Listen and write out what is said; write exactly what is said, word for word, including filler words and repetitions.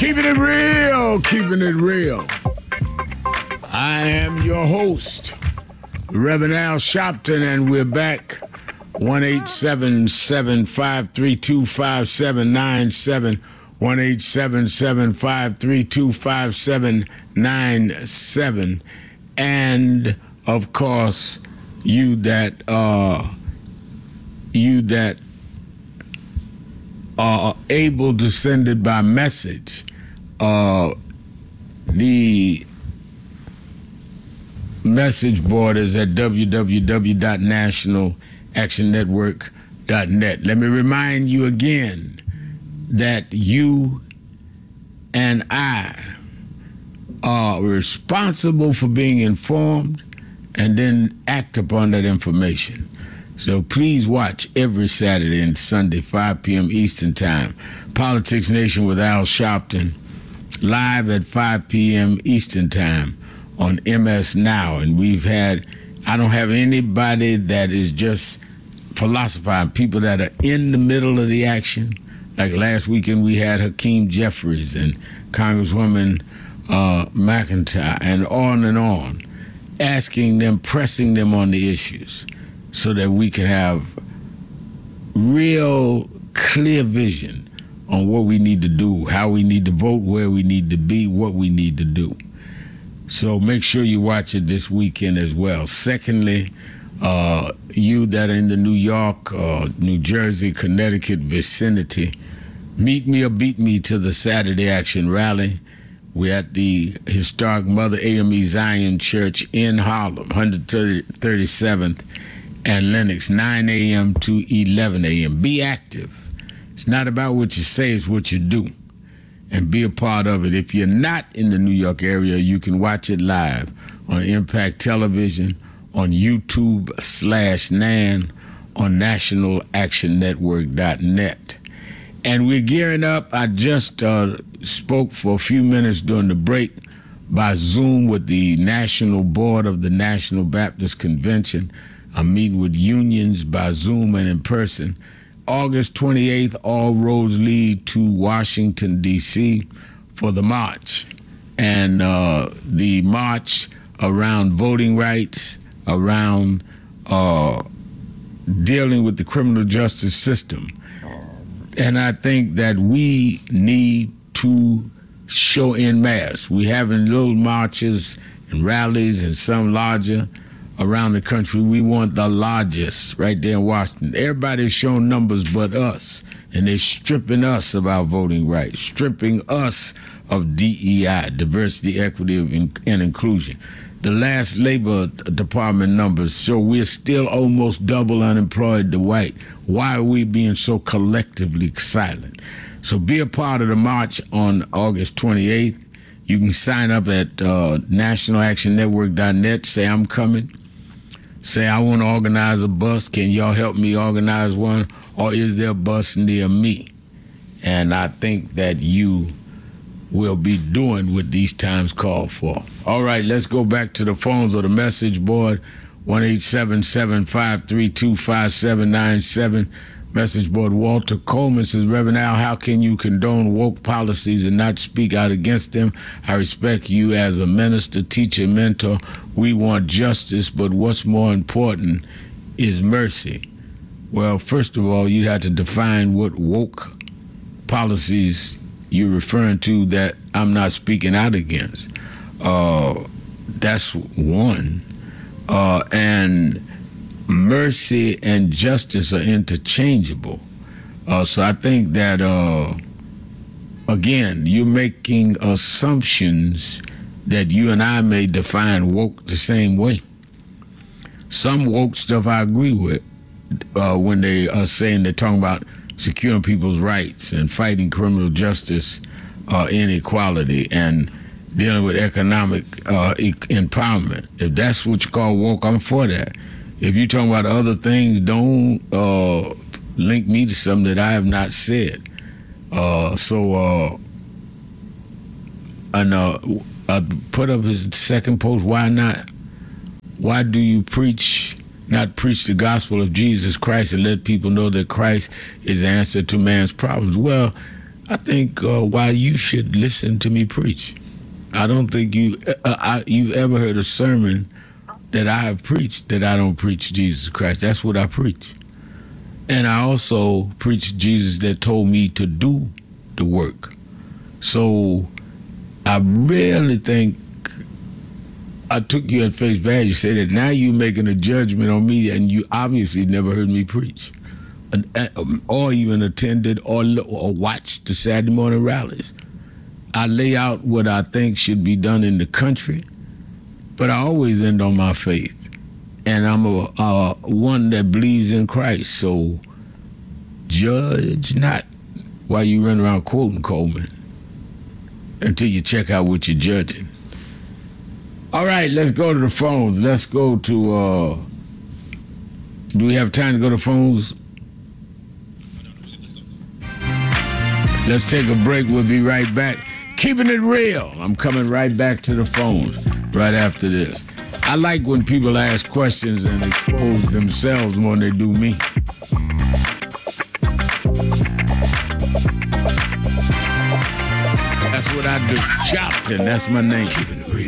Keeping it real, keeping it real. I am your host, Reverend Al Sharpton, and we're back. one eight seven seven, five three two, five seven nine seven. one eight seven seven, five three two, five seven nine seven. And, of course, you that, uh, you that are able to send it by message. Uh, the message board is at w w w dot national action network dot net. Let me remind you again that you and I are responsible for being informed and then act upon that information. So please watch every Saturday and Sunday, five p.m. Eastern Time, Politics Nation with Al Sharpton, live at five p.m. Eastern Time on M S Now. And we've had, I don't have anybody that is just philosophizing, people that are in the middle of the action. Like last weekend, we had Hakeem Jeffries and Congresswoman uh, McIntyre, and on and on, asking them, pressing them on the issues, so that we can have real clear vision on what we need to do, how we need to vote, where we need to be, what we need to do. So make sure you watch it this weekend as well. Secondly, uh, you that are in the New York, uh, New Jersey, Connecticut vicinity, meet me or beat me to the Saturday Action Rally. We're at the historic Mother A M E Zion Church in Harlem, one thirty-seventh and Lenox, nine a.m. to eleven a.m. Be active. It's not about what you say, it's what you do. And be a part of it. If you're not in the New York area, you can watch it live on Impact Television, on YouTube slash Nan, on national action network dot net. And we're gearing up. I just uh, spoke for a few minutes during the break by Zoom with the National Board of the National Baptist Convention. I'm meeting with unions by Zoom and in person. August twenty-eighth, all roads lead to Washington, D C for the march. And uh, the march around voting rights, around uh, dealing with the criminal justice system. And I think that we need to show en masse. We're having little marches and rallies and some larger around the country. We want the largest right there in Washington. Everybody's showing numbers but us, and they're stripping us of our voting rights, stripping us of D E I, diversity, equity, and inclusion. The last Labor Department numbers show we're still almost double unemployed to white. Why are we being so collectively silent? So be a part of the march on August twenty-eighth. You can sign up at uh, national action network dot net. Say, I'm coming. Say, I want to organize a bus. Can y'all help me organize one? Or is there a bus near me? And I think that you will be doing what these times call for. All right, let's go back to the phones or the message board. one eight seven seven, five three two, five seven nine seven. Message board, Walter Coleman says, Reverend Al, how can you condone woke policies and not speak out against them? I respect you as a minister, teacher, mentor. We want justice, but what's more important is mercy. Well, first of all, you have to define what woke policies you're referring to that I'm not speaking out against. Uh, that's one. Uh, and mercy and justice are interchangeable. Uh, so I think that, uh, again, you're making assumptions that you and I may define woke the same way. Some woke stuff I agree with uh, when they are saying they're talking about securing people's rights and fighting criminal justice, uh, inequality, and dealing with economic uh, e- empowerment. If that's what you call woke, I'm for that. If you're talking about other things, don't uh, link me to something that I have not said. Uh, so, uh, and uh, I put up his second post, why not? Why do you preach, not preach the gospel of Jesus Christ and let people know that Christ is the answer to man's problems? Well, I think uh, why you should listen to me preach. I don't think you uh, I, you've ever heard a sermon that I have preached that I don't preach Jesus Christ. That's what I preach. And I also preach Jesus that told me to do the work. So I really think I took you at face value. You said that now you're making a judgment on me, and you obviously never heard me preach, or even attended or, or watched the Saturday morning rallies. I lay out what I think should be done in the country, but I always end on my faith. And I'm a, uh, one that believes in Christ, so judge not while you run around quoting Coleman until you check out what you're judging. All right, let's go to the phones. Let's go to, uh, do we have time to go to phones? Let's take a break. We'll be right back. Keeping it real. I'm coming right back to the phones right after this. I like when people ask questions and expose themselves more than they do me. That's what I do. Shopton, that's my name.